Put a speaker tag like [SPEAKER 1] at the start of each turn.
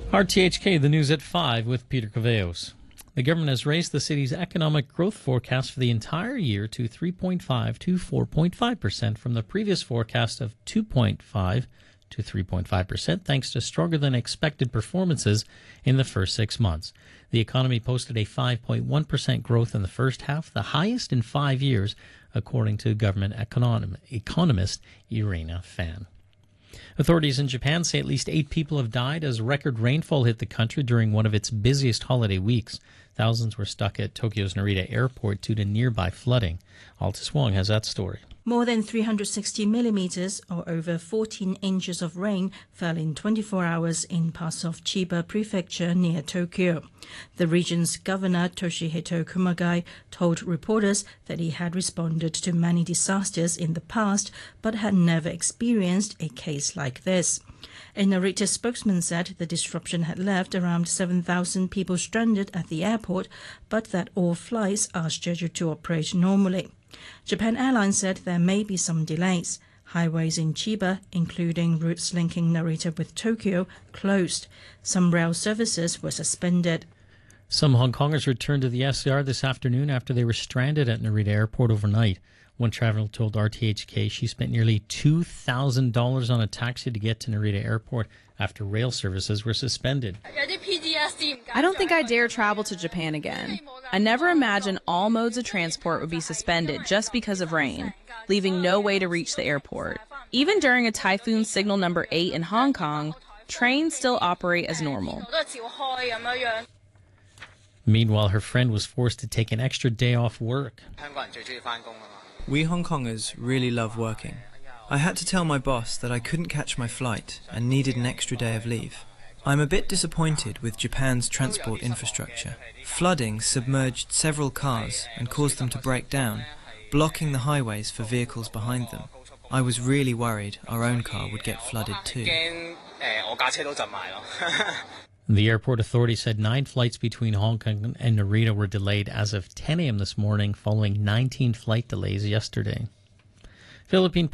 [SPEAKER 1] RTHK, the news at 5 with Peter Caveos. The government has raised the city's economic growth forecast for the entire year to 3.5 to 4.5% from the previous forecast of 2.5 to 3.5%, thanks to stronger than expected performances in the first 6 months. The economy posted a 5.1% growth in the first half, the highest in 5 years, according to government economist Irina Fan. Authorities in Japan say at least 8 people have died as record rainfall hit the country during one of its busiest holiday weeks. Thousands were stuck at Tokyo's Narita Airport due to nearby flooding. Altus Wong has that story.
[SPEAKER 2] More than 360 millimeters, or over 14 inches of rain, fell in 24 hours in parts of Chiba Prefecture near Tokyo. The region's governor, Toshihito Kumagai, told reporters that he had responded to many disasters in the past, but had never experienced a case like this. A Narita spokesman said the disruption had left around 7,000 people stranded at the airport, but that all flights are scheduled to operate normally. Japan Airlines said there may be some delays. Highways in Chiba, including routes linking Narita with Tokyo, closed. Some rail services were suspended.
[SPEAKER 1] Some Hong Kongers returned to the SCR this afternoon after they were stranded at Narita Airport overnight. One traveler told RTHK she spent nearly $2,000 on a taxi to get to Narita Airport after rail services were suspended.
[SPEAKER 3] I don't think I dare travel to Japan again. I never imagined all modes of transport would be suspended just because of rain, leaving no way to reach the airport. Even during a typhoon signal number 8 in Hong Kong, trains still operate as normal.
[SPEAKER 1] Meanwhile, her friend was forced to take an extra day off work.
[SPEAKER 4] We Hong Kongers really love working. I had to tell my boss that I couldn't catch my flight and needed an extra day of leave. I'm a bit disappointed with Japan's transport infrastructure. Flooding submerged several cars and caused them to break down, blocking the highways for vehicles behind them. I was really worried our own car would get flooded too.
[SPEAKER 1] The airport authority said 9 flights between Hong Kong and Narita were delayed as of 10 a.m. this morning, following 19 flight delays yesterday. Philippine